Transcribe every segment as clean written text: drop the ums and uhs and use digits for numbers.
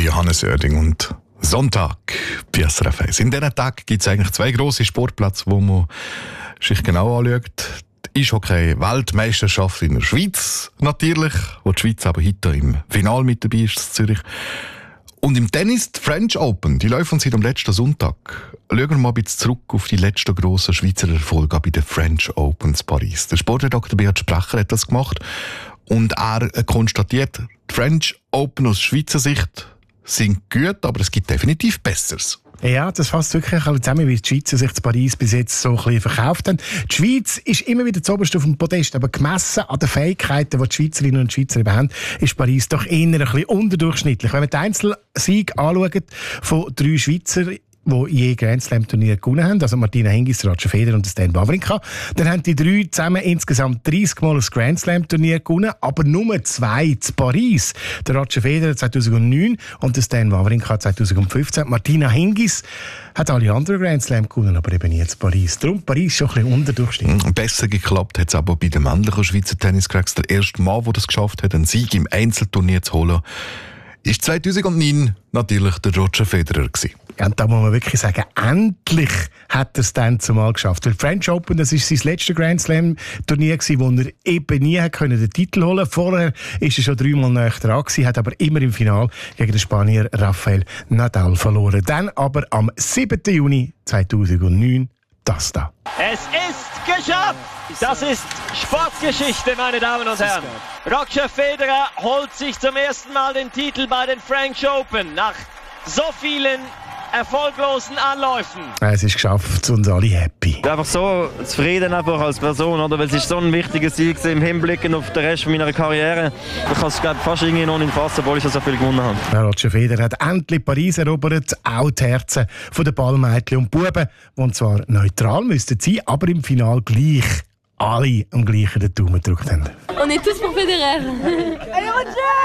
Johannes Oerding und Sonntag bei SRF 1. In diesen Tagen gibt es eigentlich zwei grosse Sportplätze, wo man sich genau anschaut. Die Eishockey-Weltmeisterschaft in der Schweiz natürlich, wo die Schweiz aber heute im Finale mit dabei ist, in Zürich. Und im Tennis die French Open, die laufen seit am letzten Sonntag. Schauen wir mal ein bisschen zurück auf die letzten grossen Schweizer Erfolge bei den French Open in Paris. Der Sportredakteur Beat Sprecher hat das gemacht und er konstatiert, die French Open aus Schweizer Sicht sind gut, aber es gibt definitiv Besseres. Ja, das fasst wirklich zusammen, wie die Schweizer sich in Paris bis jetzt so ein bisschen verkauft haben. Die Schweiz ist immer wieder zuoberst auf dem Podest, aber gemessen an den Fähigkeiten, die die Schweizerinnen und Schweizer eben haben, ist Paris doch eher ein bisschen unterdurchschnittlich. Wenn man den Einzelsieg anschaut von 3 Schweizer, die je Grand Slam Turnier gewonnen haben, also Martina Hingis, Roger Federer und Stan Wawrinka, dann haben die 3 zusammen insgesamt 30 Mal ein Grand Slam Turnier gewonnen, aber nur 2 zu Paris. Der Roger Federer 2009 und der Stan Wawrinka 2015. Martina Hingis hat alle anderen Grand Slam gewonnen, aber eben nie zu Paris. Darum Paris schon ein bisschen unterdurchschnittlich. Besser geklappt hat es aber bei den männlichen Schweizer Tenniscracks. Der erste Mal, wo das geschafft hat, einen Sieg im Einzelturnier zu holen, ist 2009 natürlich der Roger Federer gewesen. Und da muss man wirklich sagen, endlich hat er es dann zumal geschafft. Weil French Open, das war sein letztes Grand Slam Turnier, wo er eben nie den Titel holen konnte. Vorher war er schon 3-mal näher dran gewesen, hat aber immer im Finale gegen den Spanier Rafael Nadal verloren. Dann aber am 7. Juni 2009 das da. Es ist geschafft! Das ist Sportgeschichte, meine Damen und Herren. Roger Federer holt sich zum ersten Mal den Titel bei den French Open nach so vielen erfolglosen Anläufen. Es ist geschafft und alle happy. Einfach so zufrieden einfach als Person, oder? Weil es ist so ein wichtiger Sieg im Hinblick auf den Rest meiner Karriere. Ich kann es fast irgendwie noch nicht fassen, obwohl ich so viel gewonnen habe. Roger Federer hat endlich Paris erobert, auch die Herzen der Ballmädchen und Buben, die zwar neutral müssten sein, aber im Finale gleich alle am gleichen den Daumen gedrückt haben. On est tous pour Federer. Allez Roger!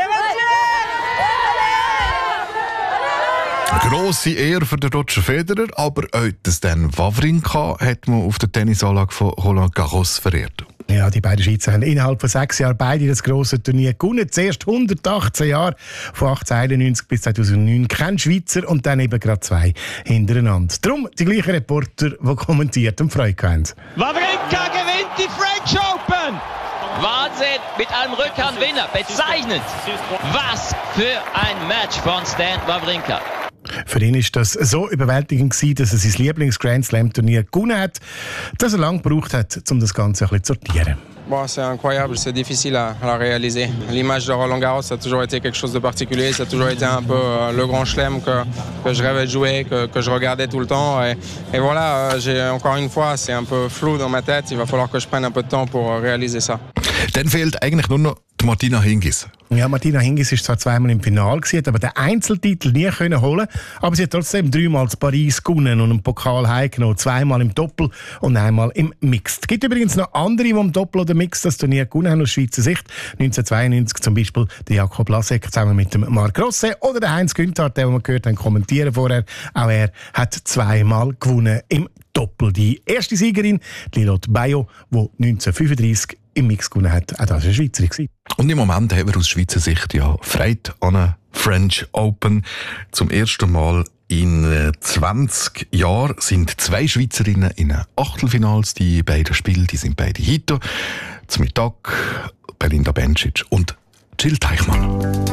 Eine grosse Ehre für den Roger Federer, aber auch Stan Wawrinka hat man auf der Tennisanlage von Roland Garros verehrt. Ja, die beiden Schweizer haben innerhalb von 6 Jahren beide das grosse Turnier gewonnen. Zuerst 118 Jahre, von 1891 bis 2009. Kein Schweizer und dann eben gerade 2 hintereinander. Darum die gleichen Reporter, die kommentiert und Freude haben. Wawrinka gewinnt die French Open! Wahnsinn, mit einem Rückhandwinner, bezeichnend. Was für ein Match von Stan Wawrinka. Für ihn war das so überwältigend, dass er sein Lieblings-Grand-Slam-Turnier gewonnen hat, dass er lange gebraucht hat, um das Ganze ein bisschen zu sortieren. Bon, c'est incroyable, c'est difficile à réaliser. L'image de Roland Garros a toujours été quelque chose de particulier, ça a toujours été un peu le grand chelem que je rêvais de jouer, que je regardais tout le temps. Et voilà, encore une fois, c'est un peu flou dans ma tête, il va falloir que je prenne un peu de temps pour réaliser ça. Dann fehlt eigentlich nur noch die Martina Hingis. Ja, Martina Hingis war zwar 2-mal im Finale, hat aber den Einzeltitel nie holen, aber sie hat trotzdem 3-mal zu Paris gewonnen und einen Pokal heimgenommen, 2-mal im Doppel und einmal im Mixed. Es gibt übrigens noch andere, die im Doppel oder Mixed das Turnier gewonnen haben aus Schweizer Sicht. 1992 zum Beispiel der Jakob Lasek zusammen mit dem Marc Rosset oder der Heinz Günther, den wir gehört haben, kommentieren vorher. Auch er hat 2-mal gewonnen im Doppel. Die erste Siegerin, Lilotte Bayo, die 1935 im Mix gewonnen hat. Auch das war eine Schweizerin. Und im Moment haben wir aus Schweizer Sicht ja Freude an einer French Open. Zum ersten Mal in 20 Jahren sind 2 Schweizerinnen in Achtelfinals. Die beiden Spiele, die sind beide heute. Zum Mittag Belinda Bencic und Jill Teichmann.